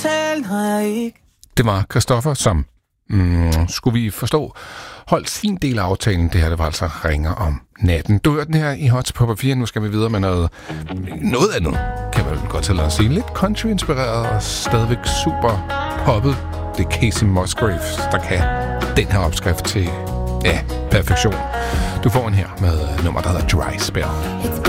tale, har jeg ikke. Det var Christoffer, som, skulle vi forstå, holdt sin del af aftalen. Det her, det var altså Ringer om natten. Du hørte den her i Hot på Papir. Nu skal vi videre med noget andet. Kan man godt til at sige. Lidt country-inspireret og stadigvæk super poppet. Det er Casey Musgraves, der kan den her opskrift til perfektion. Du får en her med nummer, der hedder Dry Spell.